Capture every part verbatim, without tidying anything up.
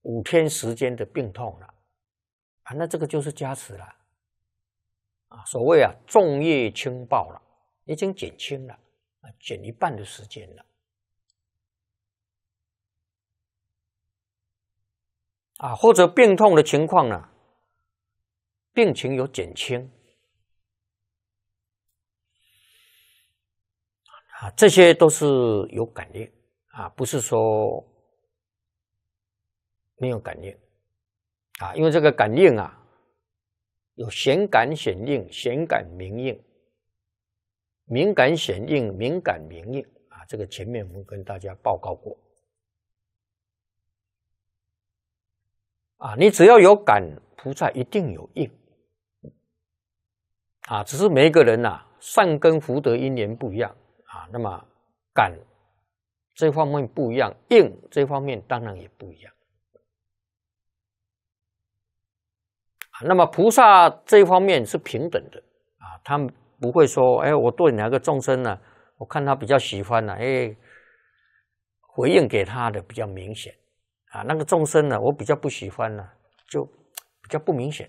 五天时间的病痛了啊，那这个就是加持了啊。所谓啊，重业轻报了，已经减轻了啊，减一半的时间了啊，或者病痛的情况呢，病情有减轻啊，这些都是有感应啊，不是说没有感应啊，因为这个感应啊，有显感显应、显感明应、敏感显应、敏感明应啊，这个前面我们跟大家报告过啊，你只要有感，菩萨一定有应啊，只是每一个人呐、啊，善根福德因缘不一样啊，那么感这方面不一样，应这方面当然也不一样。那么菩萨这一方面是平等的啊，他们不会说，哎，我对哪个众生呢，我看他比较喜欢呢，哎，回应给他的比较明显啊，那个众生呢，我比较不喜欢呢，就比较不明显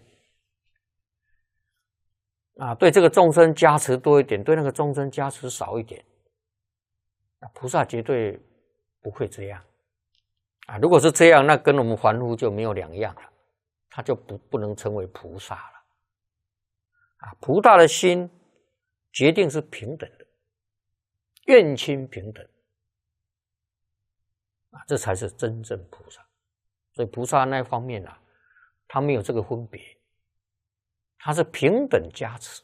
啊，对这个众生加持多一点，对那个众生加持少一点，菩萨绝对不会这样啊，如果是这样，那跟我们凡夫就没有两样了。他就不不能成为菩萨了啊！菩萨的心决定是平等的，愿亲平等啊，这才是真正菩萨。所以菩萨那方面啊，他没有这个分别，他是平等加持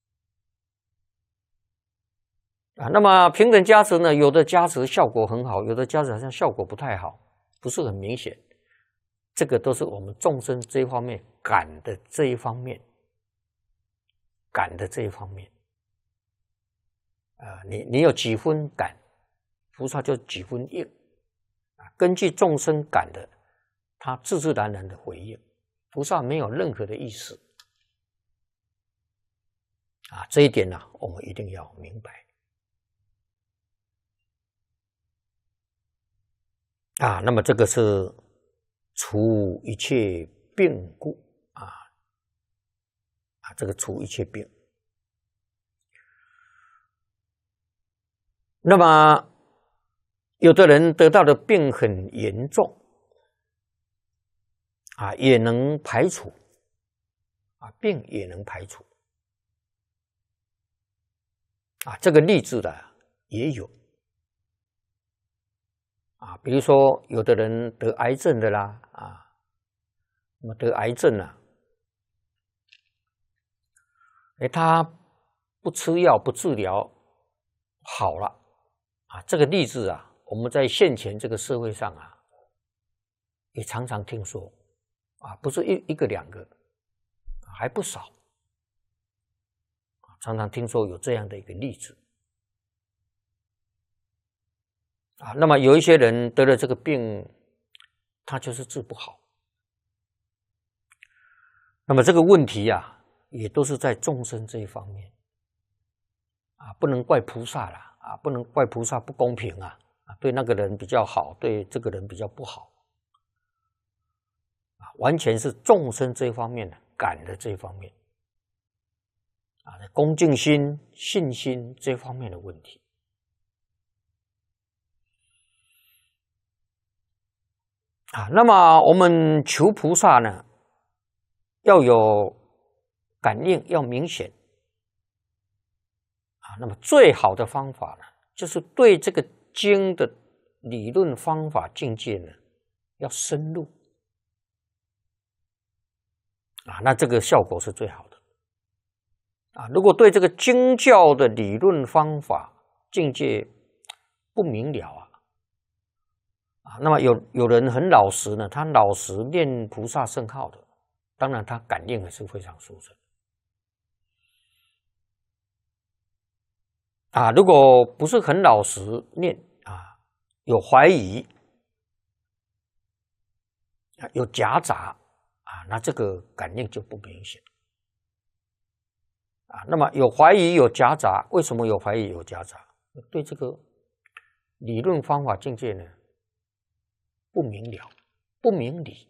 啊。那么平等加持呢，有的加持效果很好，有的加持好像效果不太好，不是很明显。这个都是我们众生这一方面感的这一方面，感的这一方面，啊、呃，你你有几分感，菩萨就几分应，啊，根据众生感的，他自自然然的回应，菩萨没有任何的意思，啊，这一点呢、啊，我们一定要明白，啊，那么这个是。除一切病故啊啊，这个除一切病。那么，有的人得到的病很严重啊，也能排除啊，病也能排除啊，这个例子的也有。啊，比如说，有的人得癌症的啦，啊，那么得癌症啊，哎，他不吃药不治疗好了，啊，这个例子啊，我们在现前这个社会上啊，也常常听说，啊，不是一一个两个，还不少，常常听说有这样的一个例子。啊，那么有一些人得了这个病，他就是治不好。那么这个问题啊，也都是在众生这一方面啊，不能怪菩萨啦，啊，不能怪菩萨不公平啊，啊，对那个人比较好，对这个人比较不好，啊，完全是众生这一方面感的这一方面啊，恭敬心、信心这方面的问题。啊，那么我们求菩萨呢，要有感应，要明显啊。那么最好的方法呢，就是对这个经的理论方法境界呢，要深入啊，那这个效果是最好的啊。如果对这个经教的理论方法境界不明了啊。啊，那么有有人很老实呢，他老实念菩萨圣号的，当然他感应也是非常殊胜啊。如果不是很老实念啊，有怀疑啊，有夹杂啊，那这个感应就不明显啊。那么有怀疑有夹杂，为什么有怀疑有夹杂？对这个理论方法境界呢？不明了，不明理